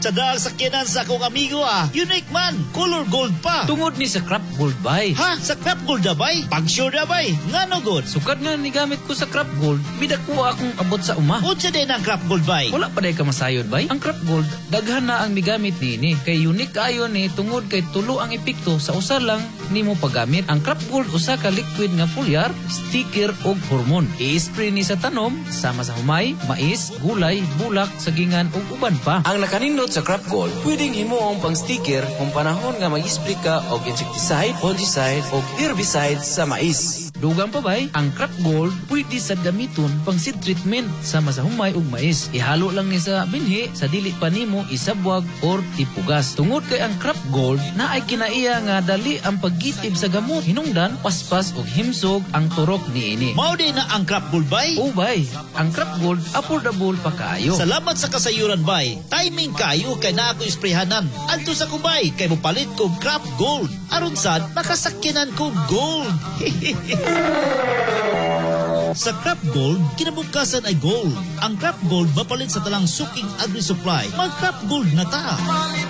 Tsadal sa kinan sa akong amigo Unique man, color gold pa. Tungod ni sa Crop Gold bay. Ha? Sa crop gold na bay? Pag sure na bay? Nga no good? Sukad nga ni gamit ko sa Crop Gold, midako akong abot sa uma. Unsa din ang crop gold bay? Wala pa day ka masayod bay. Ang Crop Gold, daghan na ang migamit ni. Kay unique kayo ni tungod kay tulo ang epekto sa usa lang nimo paggamit. Ang Crop Gold usa ka liquid nga foliar, sticker ug hormone. I-spray ni sa tanom sama sa humay, mais, gulay, bulak, sagingan ug uban pa. Ang nakanindot sa Crop Gold, pwedeng himuong pang sticker kung panahon nga mag-spray ka og insecticide, fungicide ug herbicide sa mais. Dugang pa bay, ang Crop Gold pwede sa gamiton pang seed treatment sama sa humay ug mais. Ihalo lang ni sa binhi sa dili pa nimo isabwag or ipugas. Tungod kay ang Crop Gold na ay kinaiya nga dali ang paggitib sa gamot, hinungdan, paspas ug himsog ang turok niini. Mao din na ang crop gold bay? Ubay, ang Crop Gold affordable pa kaayo. Salamat sa kasayuran bay. Timing kayo kay na ako isprehanan. Adto sa kubay kay mopalit ko crop gold. Aron sad makasakyanan ko gold. Sa Crop Gold, kinabukasan ay gold. Ang Crop Gold mapalit sa talang suking agri-supply. Mag-Crop Gold na ta.